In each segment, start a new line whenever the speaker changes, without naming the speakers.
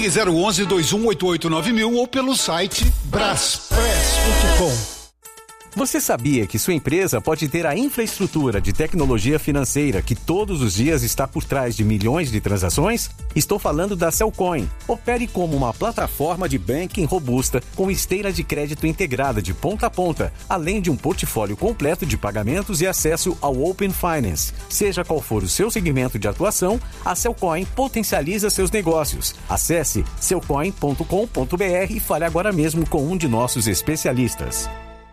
Ligue 011-2188-9000 ou pelo site braspress.com.
Você sabia que sua empresa pode ter a infraestrutura de tecnologia financeira que todos os dias está por trás de milhões de transações? Estou falando da Cellcoin. Opere como uma plataforma de banking robusta com esteira de crédito integrada de ponta a ponta, além de um portfólio completo de pagamentos e acesso ao Open Finance. Seja qual for o seu segmento de atuação, a Cellcoin potencializa seus negócios. Acesse cellcoin.com.br e fale agora mesmo com um de nossos especialistas.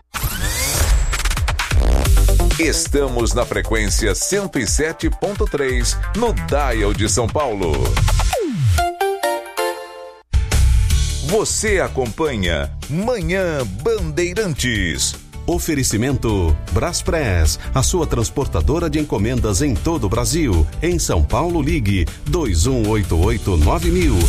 Estamos na frequência 107.3 no Dial de São Paulo. Você acompanha Manhã Bandeirantes.
Oferecimento Braspress, a sua transportadora de encomendas em todo o Brasil. Em São Paulo, ligue 2188-9000.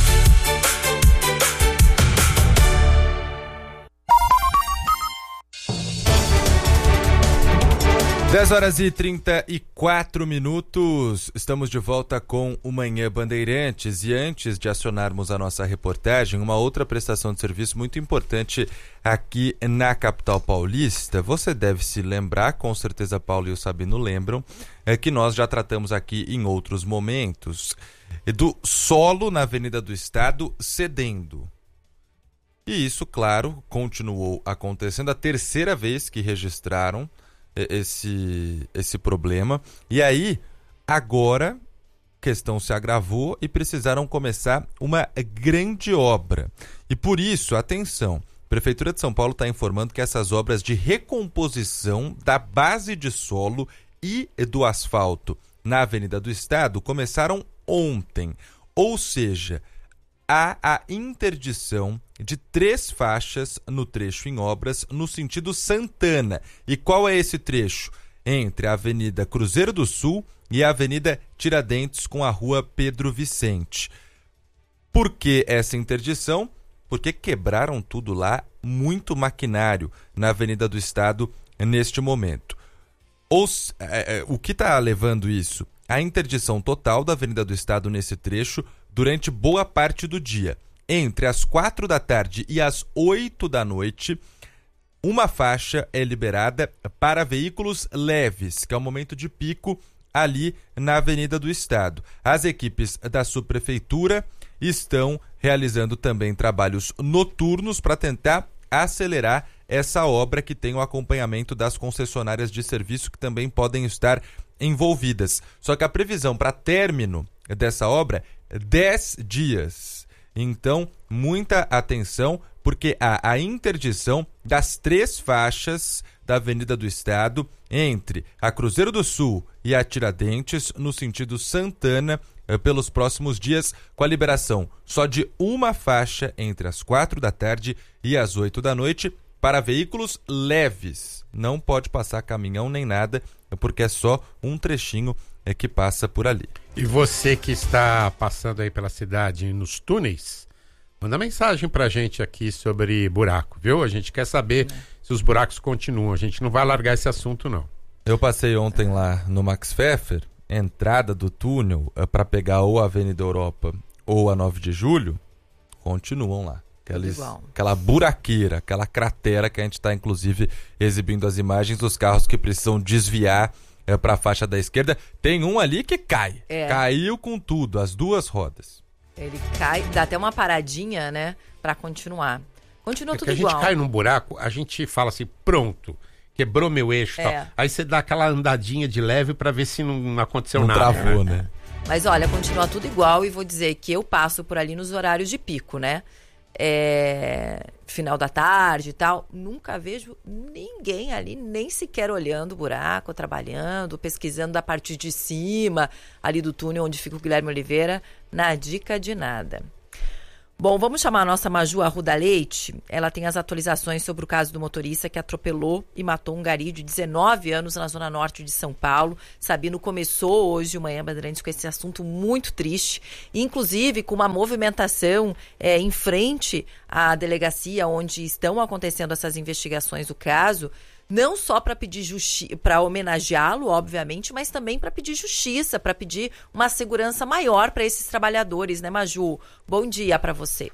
10h34, estamos de volta com o Manhã Bandeirantes e antes de acionarmos a nossa reportagem, uma outra prestação de serviço muito importante aqui na capital paulista. Você deve se lembrar, com certeza Paulo e o Sabino lembram, que nós já tratamos aqui em outros momentos, do solo na Avenida do Estado cedendo. E isso, claro, continuou acontecendo, a terceira vez que registraram esse problema. E aí, agora, a questão se agravou e precisaram começar uma grande obra. E por isso, atenção, a Prefeitura de São Paulo está informando que essas obras de recomposição da base de solo e do asfalto na Avenida do Estado começaram ontem. Ou seja, há a interdição de 3 faixas no trecho em obras no sentido Santana. E qual é esse trecho? Entre a Avenida Cruzeiro do Sul e a Avenida Tiradentes com a Rua Pedro Vicente. Por que essa interdição? Porque quebraram tudo lá, muito maquinário na Avenida do Estado neste momento. O que está levando isso? A interdição total da Avenida do Estado nesse trecho durante boa parte do dia. Entre as 4 da tarde e as 8 da noite, uma faixa é liberada para veículos leves, que é o momento de pico ali na Avenida do Estado. As equipes da subprefeitura estão realizando também trabalhos noturnos para tentar acelerar essa obra, que tem o acompanhamento das concessionárias de serviço que também podem estar envolvidas. Só que a previsão para término dessa obra é 10 dias. Então, muita atenção, porque há a interdição das 3 faixas da Avenida do Estado entre a Cruzeiro do Sul e a Tiradentes, no sentido Santana, pelos próximos dias, com a liberação só de uma faixa entre as 4 da tarde e as 8 da noite para veículos leves. Não pode passar caminhão nem nada, porque é só um trechinho que passa por ali.
E você que está passando aí pela cidade nos túneis, manda mensagem pra gente aqui sobre buraco, viu? A gente quer saber se os buracos continuam. A gente não vai largar esse assunto, não.
Eu passei ontem lá no Max Pfeffer, entrada do túnel para pegar ou a Avenida Europa ou a 9 de Julho, continuam lá. Aquela buraqueira, aquela cratera que a gente está, inclusive, exibindo as imagens dos carros que precisam desviar para a faixa da esquerda. Tem um ali que cai. Caiu com tudo, as 2 rodas.
Ele cai, dá até uma paradinha, né, para continuar. Continua tudo
igual. A gente cai num buraco, a gente fala assim, pronto, quebrou meu eixo e tal. Aí você dá aquela andadinha de leve para ver se não aconteceu nada.
Não travou, né?
Mas olha, continua tudo igual e vou dizer que eu passo por ali nos horários de pico, né? Final da tarde e tal, nunca vejo ninguém ali, nem sequer olhando o buraco, trabalhando, pesquisando da parte de cima, ali do túnel onde fica o Guilherme Oliveira, na dica de nada. Bom, vamos chamar a nossa Maju Arruda Leite. Ela tem as atualizações sobre o caso do motorista que atropelou e matou um gari de 19 anos na zona norte de São Paulo. Sabino começou hoje o Manhã Bandeirantes com esse assunto muito triste, inclusive com uma movimentação em frente à delegacia onde estão acontecendo essas investigações do caso, não só para pedir para homenageá-lo, obviamente, mas também para pedir justiça, para pedir uma segurança maior para esses trabalhadores, né, Maju? Bom dia para você.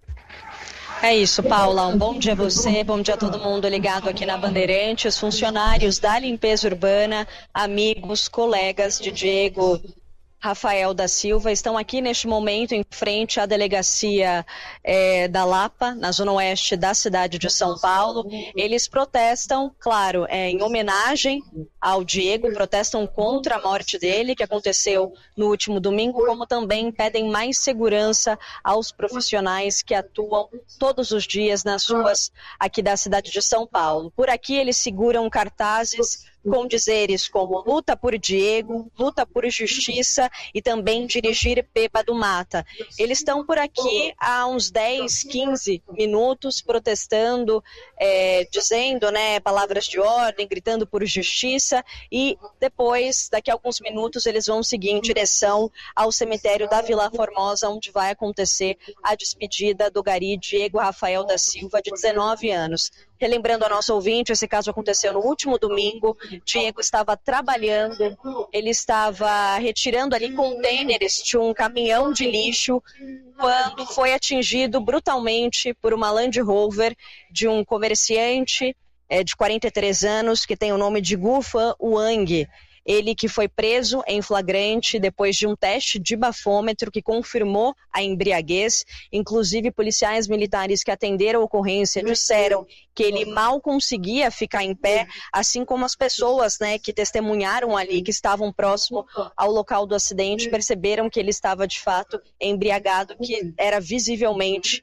É isso, Paula. Um bom dia a você, bom dia a todo mundo ligado aqui na Bandeirantes, funcionários da limpeza urbana, amigos, colegas de Diego Rafael da Silva estão aqui neste momento em frente à delegacia da Lapa, na zona oeste da cidade de São Paulo. Eles protestam, claro, em homenagem ao Diego, protestam contra a morte dele, que aconteceu no último domingo, como também pedem mais segurança aos profissionais que atuam todos os dias nas ruas aqui da cidade de São Paulo. Por aqui eles seguram cartazes com dizeres como luta por Diego, luta por justiça e também dirigir bêbado mata. Eles estão por aqui há uns 10, 15 minutos protestando, dizendo, né, palavras de ordem, gritando por justiça, e depois, daqui a alguns minutos, eles vão seguir em direção ao cemitério da Vila Formosa, onde vai acontecer a despedida do gari Diego Rafael da Silva, de 19 anos. Relembrando a nossa ouvinte, esse caso aconteceu no último domingo. Diego estava trabalhando, ele estava retirando ali contêineres de um caminhão de lixo quando foi atingido brutalmente por uma Land Rover de um comerciante de 43 anos que tem o nome de Gufan Wang. Ele que foi preso em flagrante depois de um teste de bafômetro que confirmou a embriaguez. Inclusive, policiais militares que atenderam a ocorrência disseram que ele mal conseguia ficar em pé, assim como as pessoas, né, que testemunharam ali, que estavam próximo ao local do acidente, perceberam que ele estava de fato embriagado, que era visivelmente...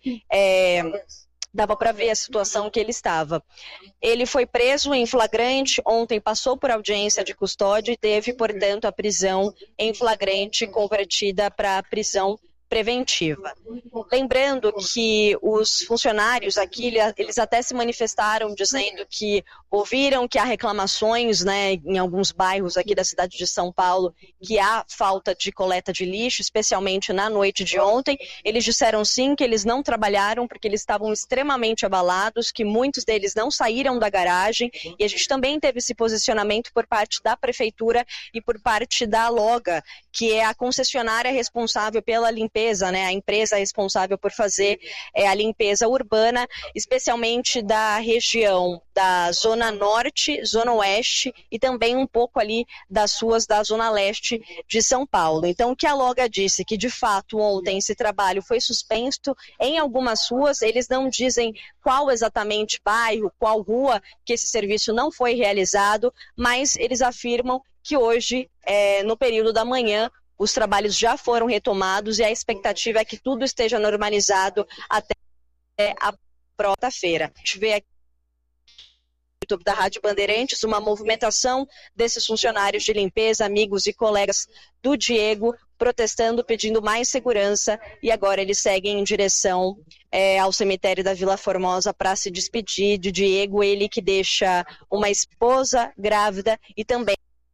dava para ver a situação que ele estava. Ele foi preso em flagrante, ontem passou por audiência de custódia e teve, portanto, a prisão em flagrante convertida para prisão preventiva. Lembrando que os funcionários aqui, eles até se manifestaram dizendo que ouviram que há reclamações, né, em alguns bairros aqui da cidade de São Paulo, que há falta de coleta de lixo, especialmente na noite de ontem. Eles disseram sim que eles não trabalharam porque eles estavam extremamente abalados, que muitos deles não saíram da garagem, e a gente também teve esse posicionamento por parte da prefeitura e por parte da Loga, que é a concessionária responsável pela limpeza, né, a empresa responsável por fazer a limpeza urbana, especialmente da região da Zona Norte, Zona Oeste e também um pouco ali das ruas da Zona Leste de São Paulo. Então, o que a Loga disse que, de fato, ontem esse trabalho foi suspenso em algumas ruas, eles não dizem qual exatamente bairro, qual rua que esse serviço não foi realizado, mas eles afirmam que hoje, no período da manhã, os trabalhos já foram retomados e a expectativa é que tudo esteja normalizado até a quarta-feira. A gente vê aqui no YouTube da Rádio Bandeirantes uma movimentação desses funcionários de limpeza, amigos e colegas do Diego, protestando, pedindo mais segurança, e agora eles seguem em direção ao cemitério da Vila Formosa para se despedir de Diego, ele que deixa uma esposa grávida e também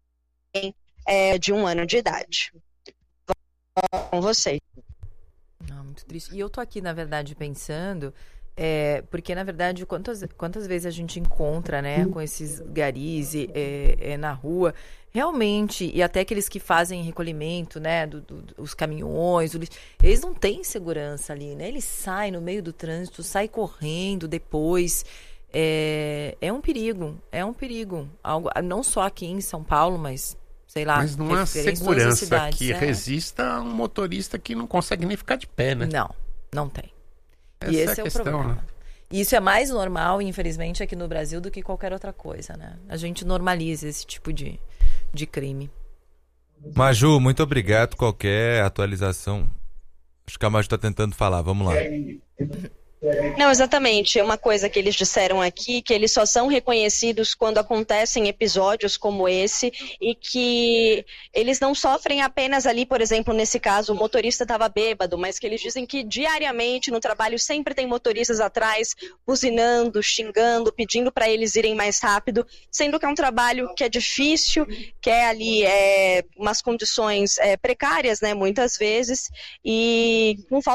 de 1 ano de idade. Com vocês.
Muito triste. E eu tô aqui, na verdade, pensando, porque, na verdade, quantas vezes a gente encontra, né, com esses garis na rua, realmente, e até aqueles que fazem recolhimento, né, os caminhões, eles não têm segurança ali, né? Eles saem no meio do trânsito, saem correndo depois. É um perigo, algo, não só aqui em São Paulo, mas... sei lá,
mas não há segurança que resista a um motorista que não consegue nem ficar de pé, né?
Não tem.
Essa
e esse
é
o
questão,
problema.
Né?
E isso é mais normal, infelizmente, aqui no Brasil do que qualquer outra coisa, né? A gente normaliza esse tipo de crime.
Maju, muito obrigado. Qualquer atualização, acho que a Maju está tentando falar, vamos lá.
Não, exatamente. Uma coisa que eles disseram aqui, que eles só são reconhecidos quando acontecem episódios como esse e que eles não sofrem apenas ali, por exemplo, nesse caso, o motorista estava bêbado, mas que eles dizem que diariamente no trabalho sempre tem motoristas atrás, buzinando, xingando, pedindo para eles irem mais rápido, sendo que é um trabalho que é difícil, que é ali umas condições precárias, né, muitas vezes, e com falta